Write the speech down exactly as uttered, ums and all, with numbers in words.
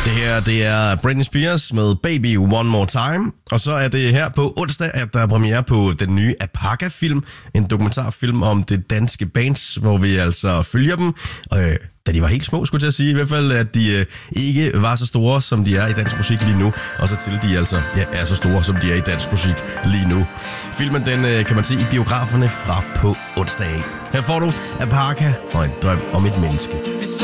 Det her, det er Britney Spears med Baby One More Time. Og så er det her på onsdag, at der er premiere på den nye Apaka-film. En dokumentarfilm om det danske bands, hvor vi altså følger dem. Øh, da de var helt små, skulle jeg til at sige. I hvert fald, at de øh, ikke var så store, som de er i dansk musik lige nu. Og så til de altså ja, er så store, som de er i dansk musik lige nu. Filmen, den øh, kan man se i biograferne fra på onsdag. Her får du Apaka og en drøm om et menneske.